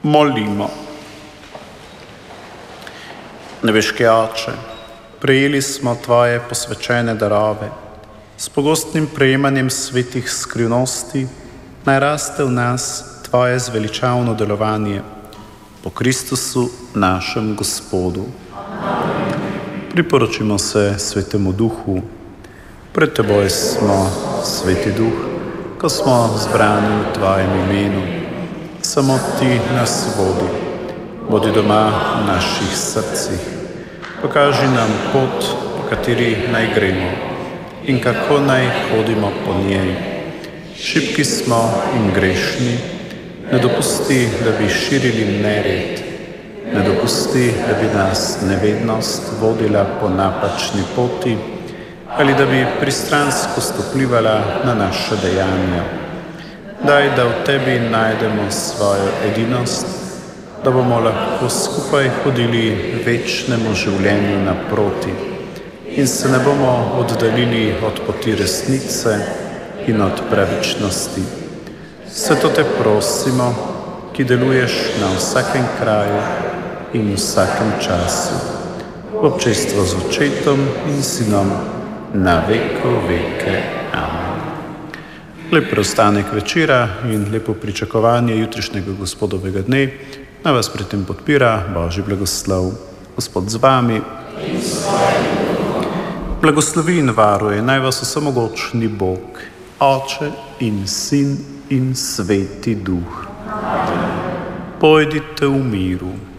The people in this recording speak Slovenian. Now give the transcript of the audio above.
Molimo. Nebeški Oče, prejeli smo Tvoje posvečene darove. S pogostnim prejemanjem svetih skrivnosti naj raste v nas Tvoje zveličavno delovanje. Po Kristusu, našem Gospodu. Priporočimo se Svetemu Duhu. Pred Teboj smo, Sveti Duh, ko smo zbrani v Tvojem imenu. Samo Ti nas vodi. Bodi doma v naših srcih. Pokaži nam pot, po kateri naj gremo in kako naj hodimo po njej. Šibki smo in grešni. Ne dopusti, da bi širili nered. Ne dopusti, da bi nas nevednost vodila po napačni poti ali da bi pristranskost vplivala na naše dejanja. Daj, da v Tebi najdemo svojo edinost, da bomo lahko skupaj hodili večnemu življenju naproti in se ne bomo oddaljili od poti resnice in od pravičnosti. Sveto Te prosimo, ki deluješ na vsakem kraju in vsakem času, v občestvu z Očetom in Sinom, na veko veke. Amen. Lep preostanek večera in lepo pričakovanje jutrišnjega Gospodovega dne. Naj vas pri tem podpira Božji blagoslov. Gospod z vami. Blagoslovi in varuje naj vas vsemogočni Bog, Oče in Sin in Sveti Duh. Pojdite v miru.